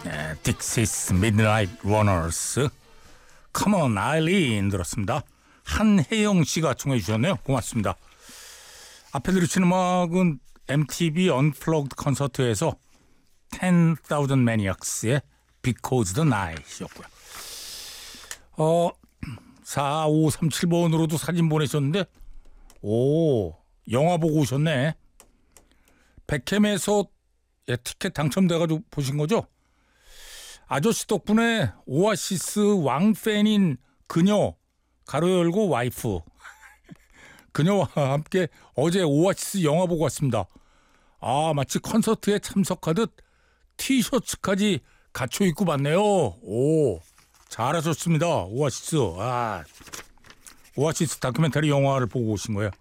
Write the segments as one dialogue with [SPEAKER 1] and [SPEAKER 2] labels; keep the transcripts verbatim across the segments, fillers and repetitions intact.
[SPEAKER 1] 딕시스 미드나잇 러너스 Come on Eileen 들었습니다. 한혜영 씨가 청해 주셨네요. 고맙습니다. 앞에 들으신 음악은 엠티비 언플러그드 콘서트에서 ten thousand Maniacs의 Because the Night이었고요. 어, 사오삼칠 번으로도 사진 보내셨는데 오, 영화 보고 오셨네. 백캠에서 예, 티켓 당첨돼가지고 보신 거죠? 아저씨 덕분에 오아시스 왕팬인 그녀 가로 열고 와이프 그녀와 함께 어제 오아시스 영화 보고 왔습니다. 아, 마치 콘서트에 참석하듯 티셔츠까지 갖춰 입고 봤네요. 오, 잘하셨습니다. 오아시스. 아, 오아시스 다큐멘터리 영화를 보고 오신 거예요.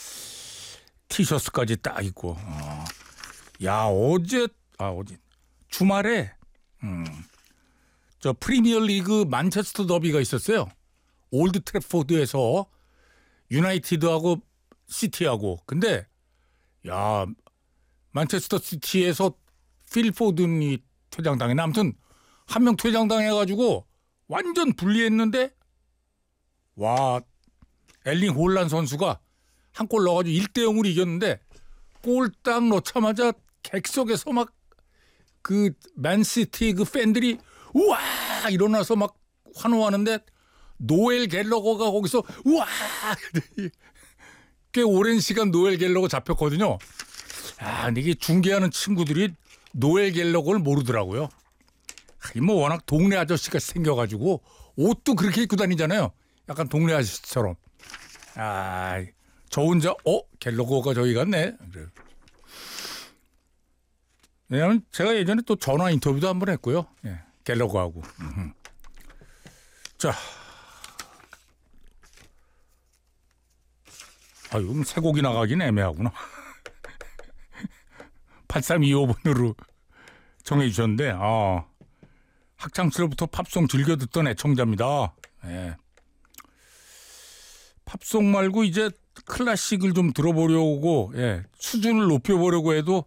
[SPEAKER 1] 티셔츠까지 딱 입고. 어. 야, 어제 아 어제 주말에 음, 저 프리미어 리그 만체스터 더비가 있었어요. 올드 트래포드에서 유나이티드하고 시티하고. 근데 야, 만체스터 시티에서 필 포든이 퇴장당했네. 아무튼 한 명 퇴장당해가지고 완전 불리했는데 와, 엘링 홀란 선수가 한 골 넣어가지고 일 대 영으로 이겼는데 골 딱 넣자마자 객석에서 막 그 맨시티 그 팬들이 우와 일어나서 막 환호하는데 노엘 갤러거가 거기서 우와 꽤 오랜 시간 노엘 갤러거 잡혔거든요. 아, 근데 이게 중계하는 친구들이 노엘 갤러거를 모르더라고요. 뭐 워낙 동네 아저씨가 생겨가지고 옷도 그렇게 입고 다니잖아요. 약간 동네 아저씨처럼. 아, 저 혼자 어 갤러거가 저기 갔네. 그래요. 왜냐하면 제가 예전에 또 전화 인터뷰도 한번 했고요. 예, 갤러거하고. 음흠. 자, 아, 이건 세 곡이 나가긴 애매하구나. 팔삼이오 번으로 정해 주셨는데, 아, 학창시절부터 팝송 즐겨 듣던 애청자입니다. 예. 팝송 말고 이제 클래식을 좀 들어보려고, 예, 수준을 높여보려고 해도